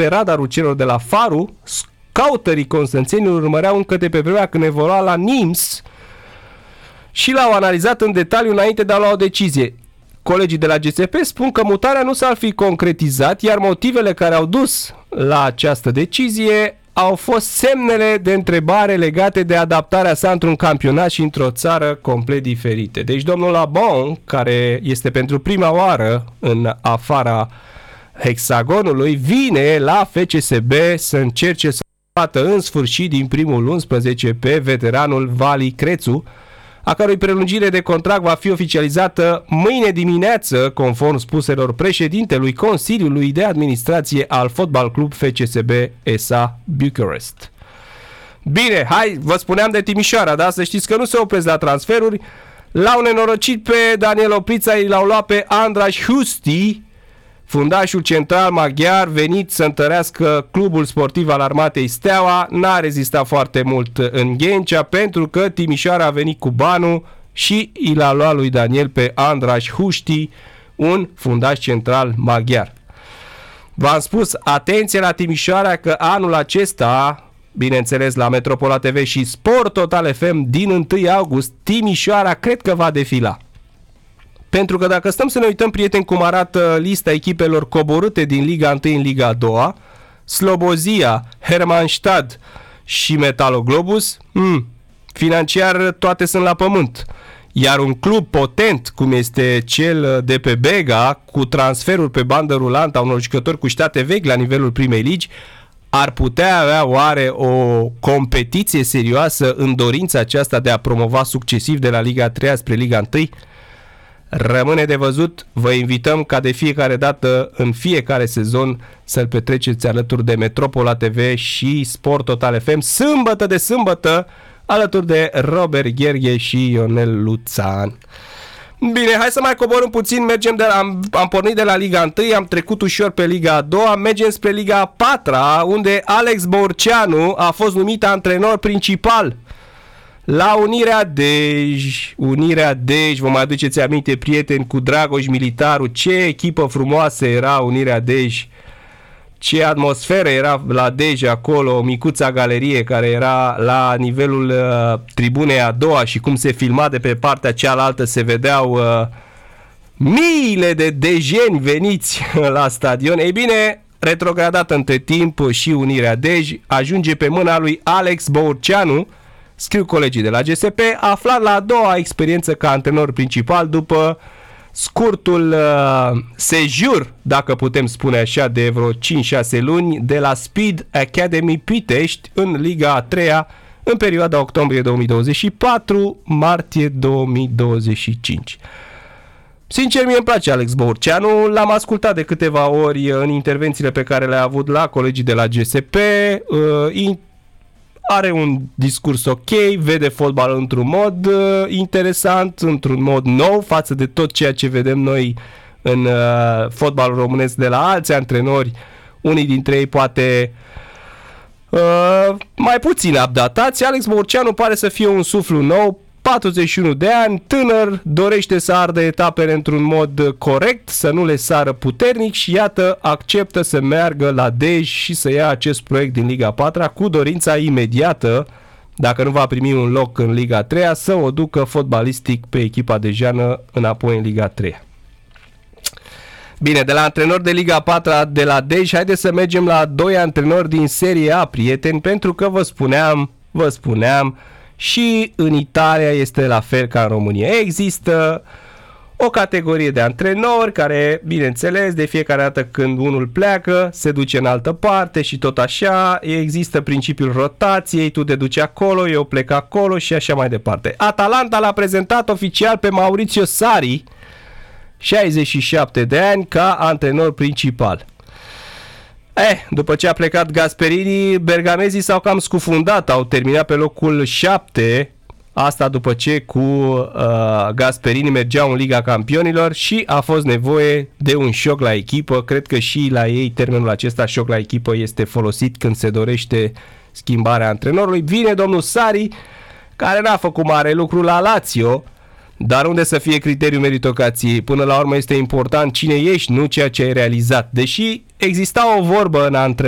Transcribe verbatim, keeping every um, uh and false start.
pe radarul celor de la Faru, scouterii constanțeni îl urmăreau încă de pe vremea când evolua la Nims și l-au analizat în detaliu înainte de a lua o decizie. Colegii de la G S P spun că mutarea nu s-ar fi concretizat, iar motivele care au dus la această decizie au fost semnele de întrebare legate de adaptarea sa într-un campionat și într-o țară complet diferite. Deci domnul Labon, care este pentru prima oară în afara hexagonului, vine la F C S B să încerce să bată în sfârșit din primul unsprezece pe veteranul Vali Crețu, a cărui prelungire de contract va fi oficializată mâine dimineață, conform spuselor președintelui Consiliului de Administrație al Fotbal Club F C S B S A Bucharest. Bine, hai, vă spuneam de Timișoara, da? Să știți că nu se opresc la transferuri. L-au nenorocit pe Daniel Oprița, i l-au luat pe Andras Huszti, fundașul central maghiar venit să întărească clubul sportiv al Armatei Steaua. N-a rezistat foarte mult în Ghencea pentru că Timișoara a venit cu banul și i l-a luat lui Daniel pe Andras Huszti, un fundaș central maghiar. V-am spus, atenție la Timișoara că anul acesta, bineînțeles la Metropola T V și Sport Total F M, din întâi august, Timișoara cred că va defila. Pentru că dacă stăm să ne uităm, prieteni, cum arată lista echipelor coborâte din Liga unu în Liga a doua, Slobozia, Hermannstadt și Metaloglobus, hmm, financiar toate sunt la pământ. Iar un club potent, cum este cel de pe Bega, cu transferuri pe bandă rulantă a unor jucători cu state vechi la nivelul primei ligi, ar putea avea oare o competiție serioasă în dorința aceasta de a promova succesiv de la Liga a treia spre Liga unu? Rămâne de văzut. Vă invităm ca de fiecare dată, în fiecare sezon, să-l petreceți alături de Metropola T V și Sport Total F M, sâmbătă de sâmbătă, alături de Robert Gherghe și Ionel Luțan. Bine, hai să mai coborâm puțin, mergem de la, am, am pornit de la Liga unu, am trecut ușor pe Liga a doua, mergem spre Liga a patra, unde Alex Borceanu a fost numit antrenor principal la Unirea Dej. Unirea Dej, vă mai aduceți aminte, prieteni, cu Dragoș Militaru, ce echipă frumoasă era Unirea Dej, ce atmosferă era la Dej acolo, o micuța galerie care era la nivelul uh, tribunei a doua și cum se filma de pe partea cealaltă, se vedeau uh, miile de dejeni veniți la stadion. Ei bine, retrogradat între timp și Unirea Dej, ajunge pe mâna lui Alex Borceanu, scriu colegii de la G S P, aflat la a doua experiență ca antrenor principal după scurtul uh, sejur, dacă putem spune așa, de vreo cinci șase luni de la Speed Academy Pitești în Liga a treia în perioada octombrie două mii douăzeci și patru martie două mii douăzeci și cinci. Sincer, mie îmi place Alex Borceanu, l-am ascultat de câteva ori în intervențiile pe care le-a avut la colegii de la G S P, uh, are un discurs ok, vede fotbal într-un mod uh, interesant, într-un mod nou față de tot ceea ce vedem noi în uh, fotbalul românesc de la alți antrenori, unii dintre ei poate uh, mai puțin updatați. Alex Borceanu pare să fie un suflu nou, patruzeci și unu de ani, tânăr, dorește să ardă etapele într-un mod corect, să nu le sară puternic și iată, acceptă să meargă la Dej și să ia acest proiect din Liga a patra cu dorința imediată, dacă nu va primi un loc în Liga a treia, să o ducă fotbalistic pe echipa dejană înapoi în Liga a treia. Bine, de la antrenor de Liga a patra de la Dej, haideți să mergem la doi antrenori din Serie A, prieteni, pentru că vă spuneam, vă spuneam, și în Italia este la fel ca în România. Există o categorie de antrenori care, bineînțeles, de fiecare dată când unul pleacă, se duce în altă parte și tot așa. Există principiul rotației, tu te duci acolo, eu plec acolo și așa mai departe. Atalanta l-a prezentat oficial pe Maurizio Sarri, șaizeci și șapte de ani, ca antrenor principal. Eh, după ce a plecat Gasperini, bergamezii s-au cam scufundat, au terminat pe locul șapte, asta după ce cu uh, Gasperini mergeau în Liga Campionilor și a fost nevoie de un șoc la echipă. Cred că și la ei termenul acesta, șoc la echipă, este folosit când se dorește schimbarea antrenorului. Vine domnul Sarri, care n-a făcut mare lucru la Lazio, dar unde să fie criteriul meritocrației? Până la urmă este important cine ești, nu ceea ce ai realizat. Deși exista o vorbă în antrenor